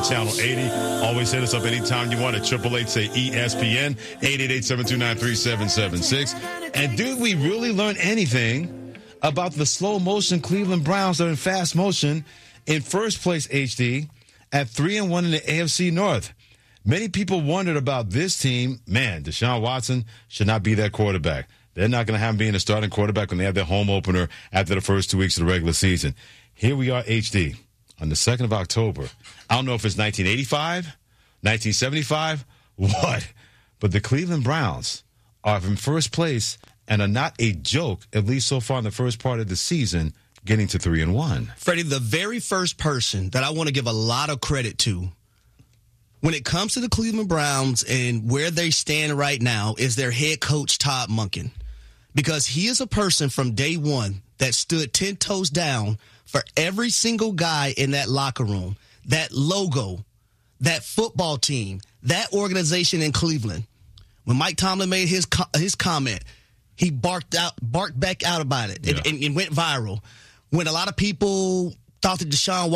channel 80. Always hit us up anytime you want at 888 say ESPN, 888-729-3776. And did we really learn anything about the slow motion Cleveland Browns that are in fast motion in first place, HD, at 3-1 in the AFC North? Many people wondered about this team. Man, Deshaun Watson should not be that quarterback. They're not going to have him being a starting quarterback when they have their home opener after the first 2 weeks of the regular season. Here we are, HD, on the 2nd of October. I don't know if it's 1985, 1975, what? But the Cleveland Browns are in first place and are not a joke, at least so far in the first part of the season, getting to 3-1. Freddie, the very first person that I want to give a lot of credit to when it comes to the Cleveland Browns and where they stand right now is their head coach, Todd Monken. Because he is a person from day one that stood 10 toes down for every single guy in that locker room, that logo, that football team, that organization in Cleveland. When Mike Tomlin made his comment, he barked back out about it and went viral. When a lot of people thought that Deshaun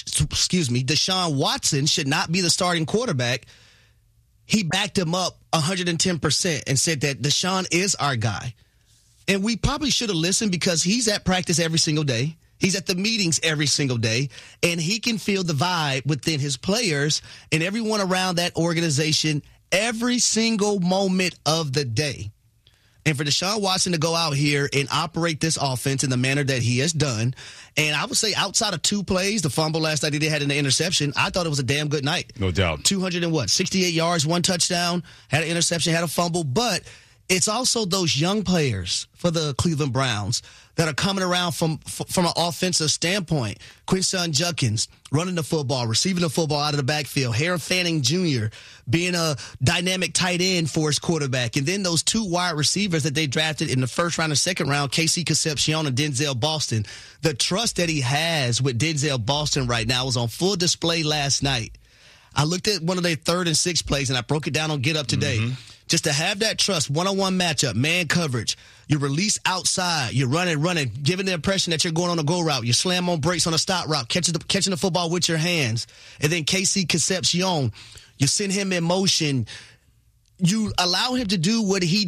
Watson should not be the starting quarterback, he backed him up 110% and said that Deshaun is our guy. And we probably should have listened because he's at practice every single day. He's at the meetings every single day, and he can feel the vibe within his players and everyone around that organization every single moment of the day. And for Deshaun Watson to go out here and operate this offense in the manner that he has done, and I would say outside of 2 plays, the fumble last night he had in the interception, I thought it was a damn good night. No doubt. 68 yards, 1 touchdown, had an interception, had a fumble, but it's also those young players for the Cleveland Browns that are coming around from an offensive standpoint. Quinshon Judkins running the football, receiving the football out of the backfield. Harold Fanning Jr. being a dynamic tight end for his quarterback. And then those 2 wide receivers that they drafted in the first round and second round, KC Concepcion and Denzel Boston. The trust that he has with Denzel Boston right now was on full display last night. I looked at one of their 3rd and 6th plays, and I broke it down on Get Up today. Mm-hmm. Just to have that trust, one-on-one matchup, man coverage, you release outside, you're running, giving the impression that you're going on a go route, you slam on brakes on a stop route, catching the football with your hands. And then KC Concepcion, you send him in motion. You allow him to do what he